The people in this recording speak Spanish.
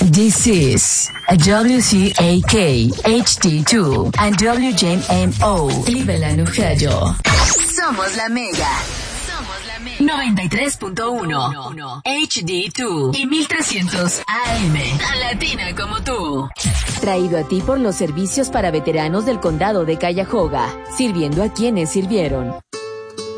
This is a WCAK HD2 and WJMO Cleveland, Ohio. Somos la Mega. 93.1 HD2 y 1300 AM. Latina como tú. Traído a ti por los servicios para veteranos del condado de Cuyahoga, sirviendo a quienes sirvieron.